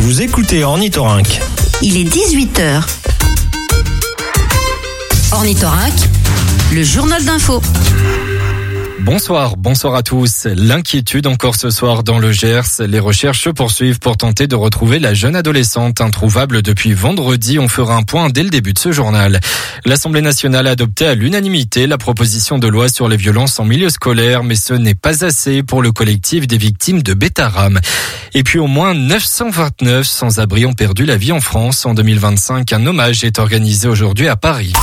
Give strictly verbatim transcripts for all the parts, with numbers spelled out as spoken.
Vous écoutez Ornithorynque. Il est dix-huit heures. Ornithorynque, le journal d'info. Bonsoir, bonsoir à tous. L'inquiétude encore ce soir dans le Gers. Les recherches se poursuivent pour tenter de retrouver la jeune adolescente introuvable depuis vendredi. On fera un point dès le début de ce journal. L'Assemblée nationale a adopté à l'unanimité la proposition de loi sur les violences en milieu scolaire, mais ce n'est pas assez pour le collectif des victimes de Betharam. Et puis au moins neuf cent vingt-neuf sans-abri ont perdu la vie en France en deux mille vingt-cinq. Un hommage est organisé aujourd'hui à Paris.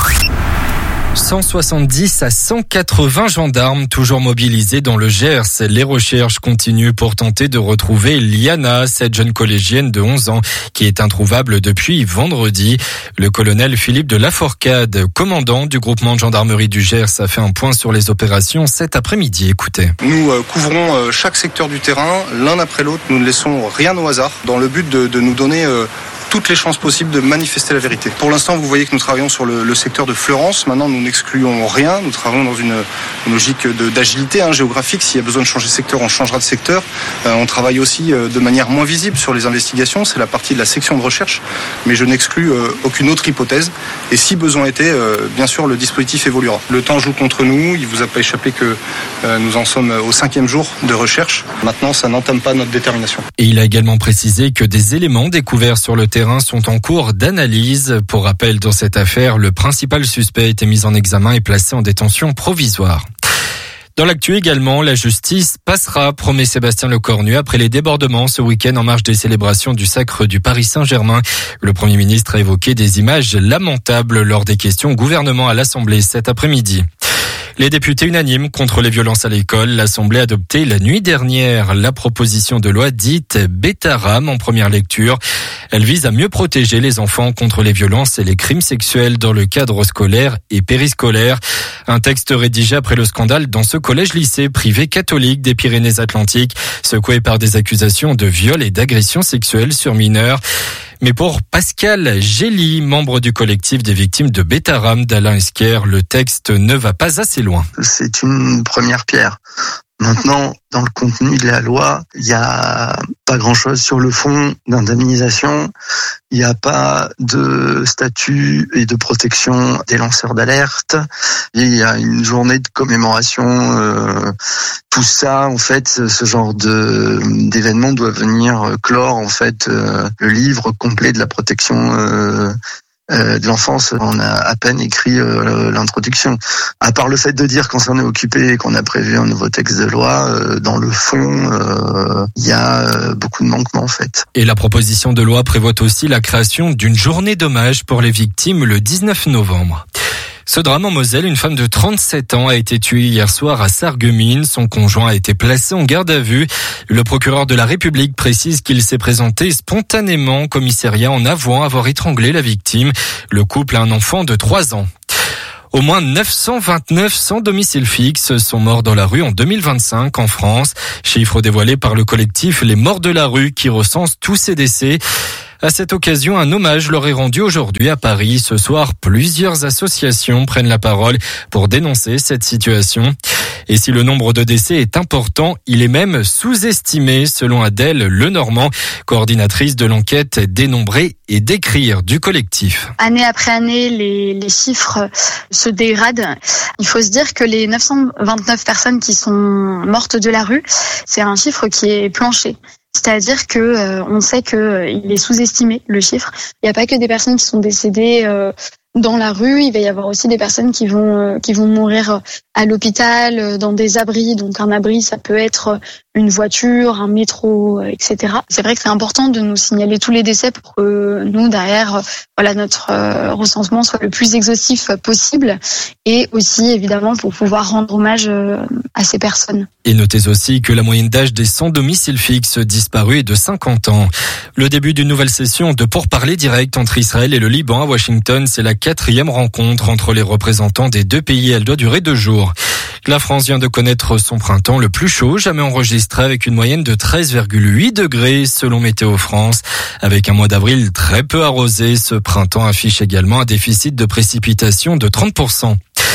cent soixante-dix à cent quatre-vingts gendarmes toujours mobilisés dans le Gers. Les recherches continuent pour tenter de retrouver Liana, cette jeune collégienne de onze ans qui est introuvable depuis vendredi. Le colonel Philippe de Lafourcade, commandant du groupement de gendarmerie du Gers, a fait un point sur les opérations cet après-midi. Écoutez. Nous euh, couvrons euh, chaque secteur du terrain, l'un après l'autre. Nous ne laissons rien au hasard dans le but de, de nous donner... Euh, toutes les chances possibles de manifester la vérité. Pour l'instant, vous voyez que nous travaillons sur le, le secteur de Fleurance. Maintenant, nous n'excluons rien. Nous travaillons dans une, une logique de, d'agilité hein, géographique. S'il y a besoin de changer de secteur, on changera de secteur. Euh, on travaille aussi euh, de manière moins visible sur les investigations. C'est la partie de la section de recherche. Mais je n'exclus euh, aucune autre hypothèse. Et si besoin était, euh, bien sûr, le dispositif évoluera. Le temps joue contre nous. Il ne vous a pas échappé que euh, nous en sommes au cinquième jour de recherche. Maintenant, ça n'entame pas notre détermination. Et il a également précisé que des éléments découverts sur le terrain sont en cours d'analyse. Pour rappel, dans cette affaire, le principal suspect a été mis en examen et placé en détention provisoire. Dans l'actu également, la justice passera, promet Sébastien Lecornu, après les débordements ce week-end en marge des célébrations du sacre du Paris Saint-Germain. Le Premier ministre a évoqué des images lamentables lors des questions au gouvernement à l'Assemblée cet après-midi. Les députés unanimes contre les violences à l'école, l'Assemblée a adopté la nuit dernière la proposition de loi dite Betharam en première lecture. Elle vise à mieux protéger les enfants contre les violences et les crimes sexuels dans le cadre scolaire et périscolaire. Un texte rédigé après le scandale dans ce collège-lycée privé catholique des Pyrénées-Atlantiques, secoué par des accusations de viol et d'agression sexuelle sur mineurs. Mais pour Pascal Gély, membre du collectif des victimes de Betharam d'Alain Esquer, le texte ne va pas assez loin. C'est une première pierre. Maintenant, dans le contenu de la loi, il n'y a pas grand-chose sur le fond d'indemnisation. Il n'y a pas de statut et de protection des lanceurs d'alerte. Il y a une journée de commémoration. Euh, tout ça, en fait, ce genre de d'événement doit venir clore en fait euh, le livre complet de la protection euh, de l'enfance. On a à peine écrit euh, l'introduction. À part le fait de dire qu'on s'en est occupé et qu'on a prévu un nouveau texte de loi, euh, dans le fond, il euh, y a euh, beaucoup de manquements en fait. Et la proposition de loi prévoit aussi la création d'une journée d'hommage pour les victimes le dix-neuf novembre. Ce drame en Moselle, une femme de trente-sept ans a été tuée hier soir à Sarreguemines. Son conjoint a été placé en garde à vue. Le procureur de la République précise qu'il s'est présenté spontanément au commissariat en avouant avoir étranglé la victime. Le couple a un enfant de trois ans. Au moins neuf cent vingt-neuf sans domicile fixe sont morts dans la rue en deux mille vingt-cinq en France. Chiffre dévoilé par le collectif Les Morts de la rue qui recense tous ces décès. À cette occasion, un hommage leur est rendu aujourd'hui à Paris. Ce soir, plusieurs associations prennent la parole pour dénoncer cette situation. Et si le nombre de décès est important, il est même sous-estimé, selon Adèle Lenormand, coordinatrice de l'enquête Dénombrer et décrire du collectif. Année après année, les, les chiffres se dégradent. Il faut se dire que les neuf cent vingt-neuf personnes qui sont mortes de la rue, c'est un chiffre qui est plancher. C'est-à-dire que euh, on sait que euh, il est sous-estimé, le chiffre. Il n'y a pas que des personnes qui sont décédées euh, dans la rue, il va y avoir aussi des personnes qui vont euh, qui vont mourir à l'hôpital, euh, dans des abris. Donc un abri, ça peut être une voiture, un métro, euh, et cetera. C'est vrai que c'est important de nous signaler tous les décès pour que nous, derrière, euh, voilà, notre euh, recensement soit le plus exhaustif possible, et aussi évidemment pour pouvoir rendre hommage euh, à ces personnes. Et notez aussi que la moyenne d'âge des sans domicile fixe disparus est de cinquante ans. Le début d'une nouvelle session de pourparlers directs entre Israël et le Liban à Washington, c'est la quatrième rencontre entre les représentants des deux pays. Elle doit durer deux jours. La France vient de connaître son printemps le plus chaud jamais enregistré, avec une moyenne de treize virgule huit degrés selon Météo France. Avec un mois d'avril très peu arrosé, ce printemps affiche également un déficit de précipitations de trente pour cent.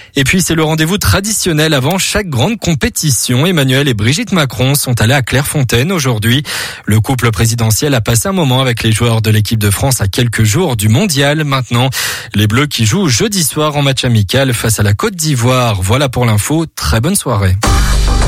Et puis c'est le rendez-vous traditionnel avant chaque grande compétition. Emmanuel et Brigitte Macron sont allés à Clairefontaine aujourd'hui. Le couple présidentiel a passé un moment avec les joueurs de l'équipe de France à quelques jours du mondial. Maintenant, les Bleus qui jouent jeudi soir en match amical face à la Côte d'Ivoire. Voilà pour l'info. Très bonne soirée.